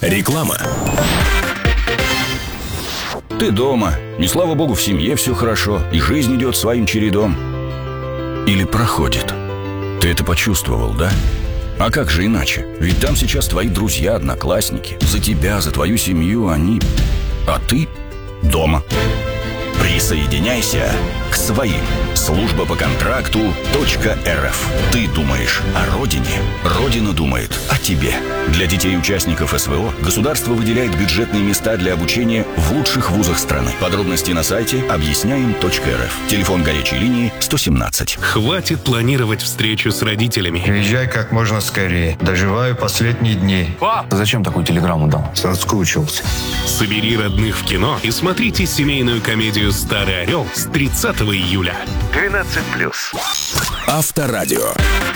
Реклама. Ты дома, и слава богу, в семье все хорошо, и жизнь идет своим чередом. Или проходит. Ты это почувствовал, да? А как же иначе? Ведь там сейчас твои друзья, одноклассники. За тебя, за твою семью они... А ты дома. Присоединяйся к своим. Служба по контракту .рф. Ты думаешь о родине, Родина думает о тебе. Для детей участников СВО государство выделяет бюджетные места для обучения в лучших вузах страны. Подробности на сайте объясняем.рф. Телефон горячей линии 117. Хватит планировать встречу с родителями. Приезжай как можно скорее. Доживаю последние дни. Пап, зачем такую телеграмму дал? Соскучился. Собери родных в кино и смотрите семейную комедию «Старый орел» с 30 июля. 12+. Авторадио.